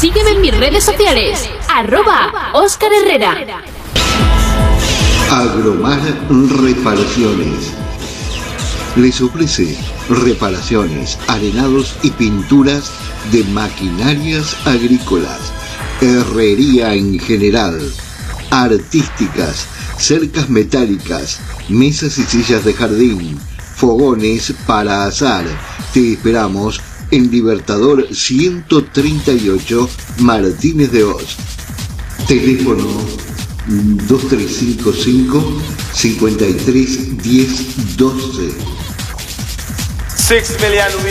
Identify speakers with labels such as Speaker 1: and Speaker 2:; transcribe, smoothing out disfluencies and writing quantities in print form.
Speaker 1: Sígueme en mis redes sociales, @Óscar Herrera.
Speaker 2: Agromar Reparaciones les ofrece reparaciones, arenados y pinturas de maquinarias agrícolas, herrería en general, artísticas, cercas metálicas, mesas y sillas de jardín, fogones para asar. Te esperamos en Libertador 138, Martínez de Oz. Teléfono 2355 53 10 12.
Speaker 3: 6 million